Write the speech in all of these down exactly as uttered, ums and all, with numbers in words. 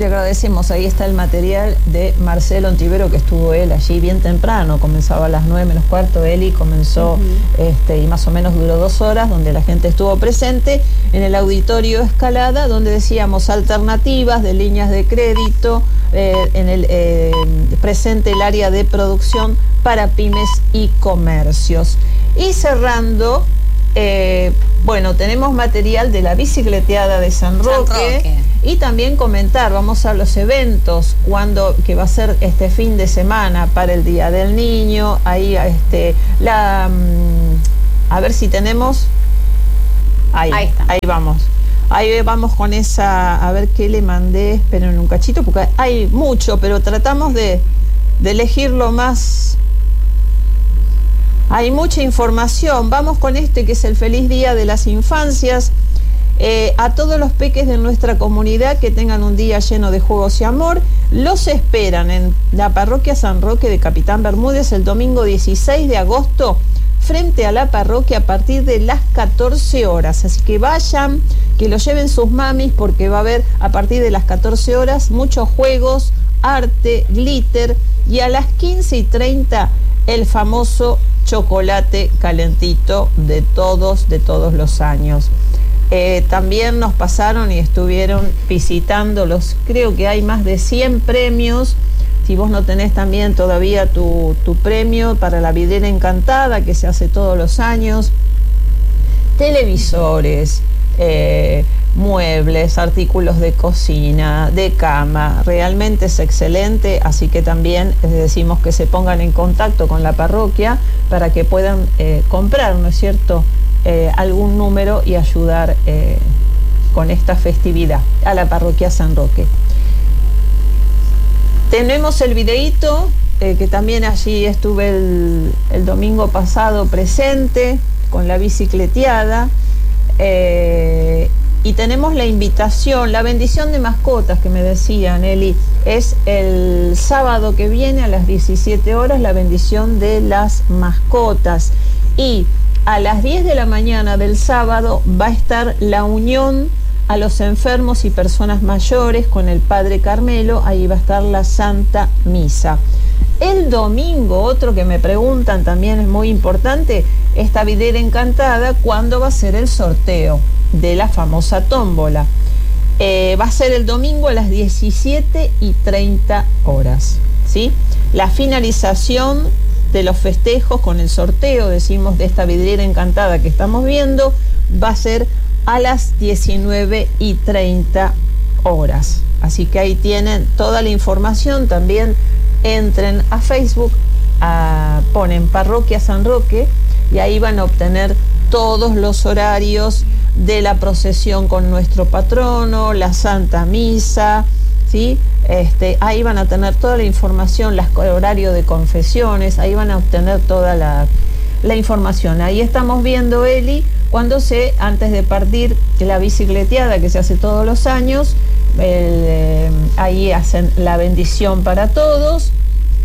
Le agradecemos, ahí está el material de Marcelo Ontivero, que estuvo él allí bien temprano, comenzaba a las nueve menos cuarto, él y comenzó, uh-huh. este, y más o menos duró dos horas, donde la gente estuvo presente en el auditorio Escalada, donde decíamos alternativas de líneas de crédito, eh, en el eh, presente el área de producción para pymes y comercios. Y cerrando, eh, bueno, tenemos material de la bicicleteada de San Roque, San Roque. Y también comentar, vamos a los eventos, cuando, que va a ser este fin de semana para el Día del Niño, ahí este, la, a ver si tenemos, ahí, ahí, está. Ahí vamos, ahí vamos con esa, a ver qué le mandé, esperen un cachito, porque hay mucho, pero tratamos de, de elegir lo más, hay mucha información. Vamos con este que es el Feliz Día de las Infancias. Eh, a todos los peques de nuestra comunidad que tengan un día lleno de juegos y amor, los esperan en la parroquia San Roque de Capitán Bermúdez el domingo dieciséis de agosto frente a la parroquia a partir de las catorce horas. Así que vayan, que lo lleven sus mamis, porque va a haber a partir de las catorce horas muchos juegos, arte, glitter, y a las quince y treinta el famoso chocolate calentito de todos, de todos los años. Eh, también nos pasaron y estuvieron visitando los, creo que hay más de cien premios. Si vos no tenés también todavía tu, tu premio para la vidriera encantada, que se hace todos los años, televisores, eh, muebles, artículos de cocina, de cama, realmente es excelente, así que también les decimos que se pongan en contacto con la parroquia para que puedan eh, comprar, ¿no es cierto?, Eh, algún número y ayudar eh, con esta festividad a la parroquia San Roque. Tenemos el videíto eh, que también allí estuve el, el domingo pasado presente con la bicicleteada, eh, y tenemos la invitación, la bendición de mascotas que me decían, Eli, es el sábado que viene a las diecisiete horas, la bendición de las mascotas, y a las diez de la mañana del sábado va a estar la unión a los enfermos y personas mayores con el Padre Carmelo, ahí va a estar la Santa Misa. El domingo, otro que me preguntan también es muy importante, esta vidriera encantada, ¿cuándo va a ser el sorteo de la famosa tómbola? Eh, va a ser el domingo a las diecisiete y treinta horas, ¿sí? La finalización de los festejos con el sorteo, decimos, de esta vidriera encantada que estamos viendo, va a ser a las diecinueve y treinta horas. Así que ahí tienen toda la información. También entren a Facebook, a, ponen Parroquia San Roque, y ahí van a obtener todos los horarios de la procesión con nuestro patrono, la Santa Misa, ¿sí? Este, ahí van a tener toda la información, el horario de confesiones, ahí van a obtener toda la, la información. Ahí estamos viendo, Eli, cuando se, antes de partir la bicicleteada que se hace todos los años, el, eh, ahí hacen la bendición para todos,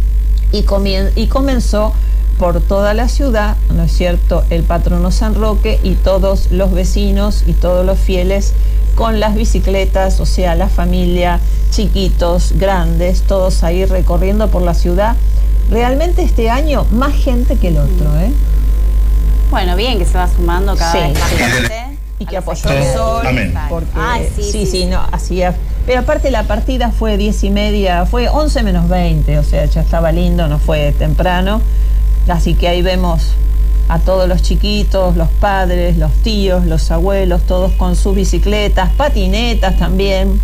y, comien y comenzó por toda la ciudad, ¿no es cierto?, el patrono San Roque y todos los vecinos y todos los fieles con las bicicletas, o sea, la familia, chiquitos, grandes, todos ahí recorriendo por la ciudad. Realmente este año más gente que el otro, ¿eh? Bueno, bien, que se va sumando cada sí, vez más sí. gente. Y que apoyó el sol, Amén. porque Ay, sí, sí, sí, sí, sí, no, hacía. Pero aparte la partida fue diez y media, fue once menos veinte, o sea, ya estaba lindo, no fue temprano. Así que ahí vemos a todos los chiquitos, los padres, los tíos, los abuelos, todos con sus bicicletas, patinetas también.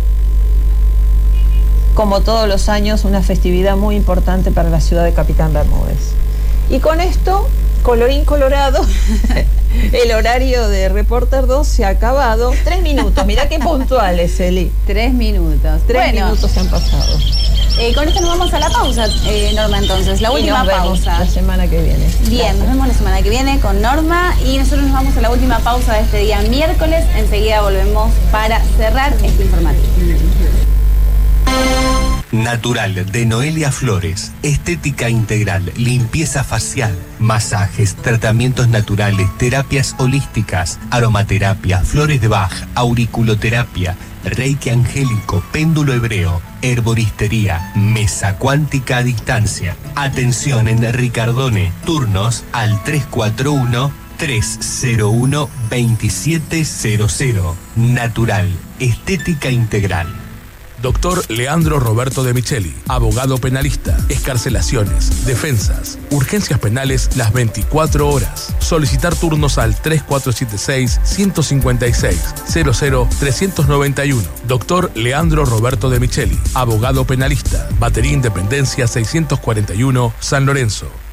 Como todos los años, una festividad muy importante para la ciudad de Capitán Bermúdez. Y con esto, colorín colorado, el horario de Reporter dos se ha acabado. Tres minutos, mirá qué puntuales, Eli. Tres minutos. Tres bueno, minutos se han pasado. Eh, con esto nos vamos a la pausa, eh, Norma, entonces, la Y última nos vemos pausa. la semana que viene. Bien, Gracias. nos vemos la semana que viene con Norma y nosotros nos vamos a la última pausa de este día miércoles. Enseguida volvemos para cerrar este informativo. Natural de Noelia Flores. Estética integral, limpieza facial, masajes, tratamientos naturales, terapias holísticas, aromaterapia, flores de Bach, auriculoterapia, reiki angélico, péndulo hebreo, herboristería, mesa cuántica a distancia. Atención en Ricardone, turnos al tres cuatro uno, tres cero uno, dos siete cero cero. Natural, estética integral. Doctor Leandro Roberto de Micheli, abogado penalista, excarcelaciones, defensas, urgencias penales las veinticuatro horas. Solicitar turnos al tres cuatro siete seis, uno cinco seis, cero cero tres nueve uno. Doctor Leandro Roberto de Micheli, abogado penalista, Batería Independencia seiscientos cuarenta y uno, San Lorenzo.